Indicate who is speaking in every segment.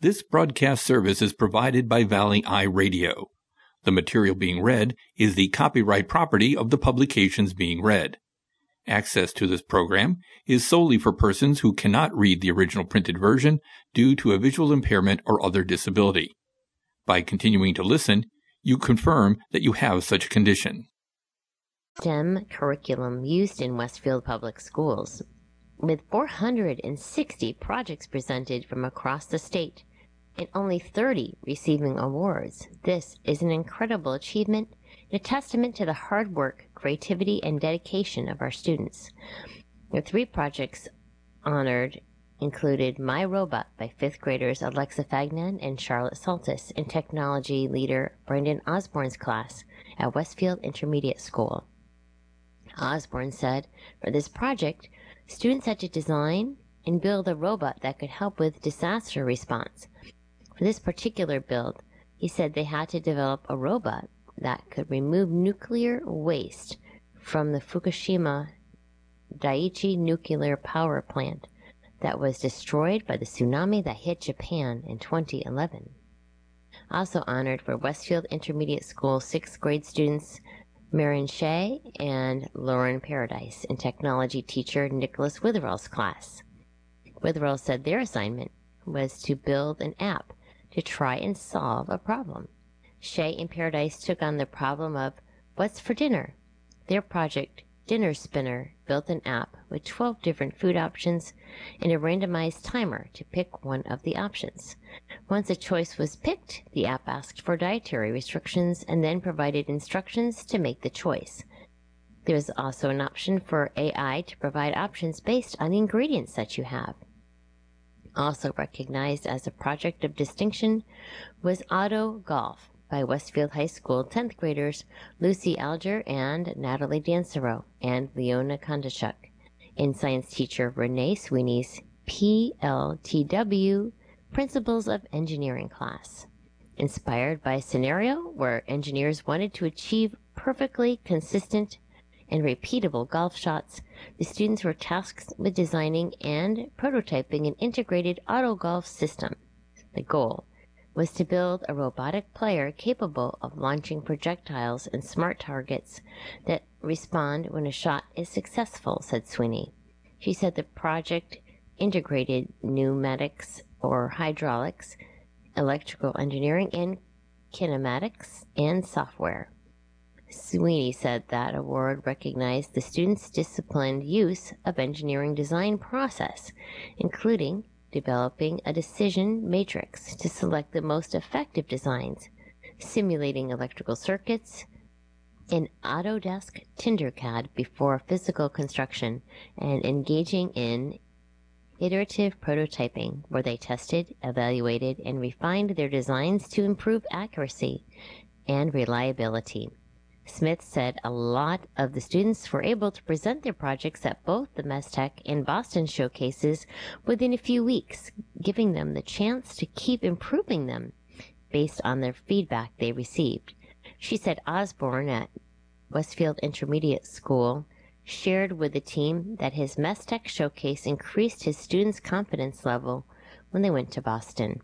Speaker 1: This broadcast service is provided by Valley Eye Radio. The material being read is the copyright property of the publications being read. Access to this program is solely for persons who cannot read the original printed version due to a visual impairment or other disability. By continuing to listen, you confirm that you have such a condition.
Speaker 2: STEM curriculum used in Westfield Public Schools, with 460 projects presented from across the state and only 30 receiving awards. This is an incredible achievement and a testament to the hard work, creativity, and dedication of our students. The 3 projects honored included My Robot by 5th graders Alexa Fagnan and Charlotte Saltis and technology leader Brandon Osborne's class at Westfield Intermediate School. Osborne said, for this project, students had to design and build a robot that could help with disaster response. For this particular build, he said they had to develop a robot that could remove nuclear waste from the Fukushima Daiichi nuclear power plant that was destroyed by the tsunami that hit Japan in 2011. Also honored were Westfield Intermediate School 6th grade students Marin Shea and Lauren Paradise and technology teacher Nicholas Witherell's class. Witherell said their assignment was to build an app to try and solve a problem. Shea and Paradise took on the problem of what's for dinner. Their project, Dinner Spinner, built an app with 12 different food options and a randomized timer to pick one of the options. Once a choice was picked, the app asked for dietary restrictions and then provided instructions to make the choice. There is also an option for AI to provide options based on the ingredients that you have. Also recognized as a project of distinction was Auto Golf by Westfield High School 10th graders Lucy Alger and Natalie Dansereau and Leona Kondachuk, and science teacher Renee Sweeney's PLTW Principles of Engineering class. Inspired by a scenario where engineers wanted to achieve perfectly consistent and repeatable golf shots, the students were tasked with designing and prototyping an integrated auto golf system. The goal was to build a robotic player capable of launching projectiles and smart targets that respond when a shot is successful, said Sweeney. She said the project integrated pneumatics or hydraulics, electrical engineering, and kinematics and software. Sweeney said that award recognized the students' disciplined use of engineering design process, including developing a decision matrix to select the most effective designs, simulating electrical circuits in Autodesk Tinkercad before physical construction, and engaging in iterative prototyping, where they tested, evaluated, and refined their designs to improve accuracy and reliability. Smith said a lot of the students were able to present their projects at both the Mestech and Boston showcases within a few weeks, giving them the chance to keep improving them based on their feedback they received. She said Osborne at Westfield Intermediate School shared with the team that his Mestech showcase increased his students' confidence level when they went to Boston.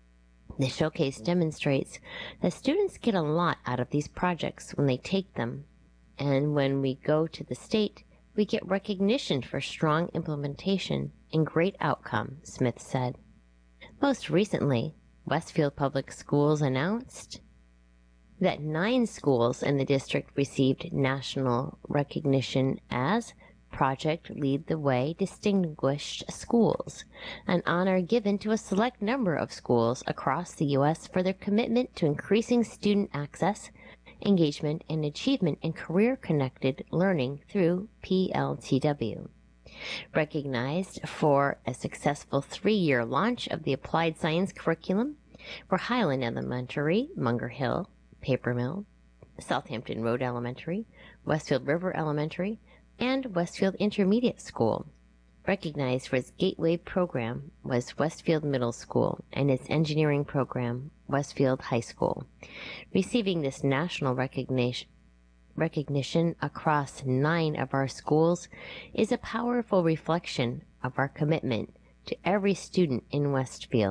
Speaker 2: The showcase demonstrates that students get a lot out of these projects when they take them, and when we go to the state, we get recognition for strong implementation and great outcome, Smith said. Most recently, Westfield Public Schools announced that 9 schools in the district received national recognition as Project Lead the Way Distinguished Schools, an honor given to a select number of schools across the U.S. for their commitment to increasing student access, engagement, and achievement in career-connected learning through PLTW. Recognized for a successful 3-year launch of the applied science curriculum were Highland Elementary, Munger Hill, Paper Mill, Southampton Road Elementary, Westfield River Elementary, and Westfield Intermediate School. Recognized for its Gateway program was Westfield Middle School and its engineering program, Westfield High School. Receiving this national recognition across 9 of our schools is a powerful reflection of our commitment to every student in Westfield.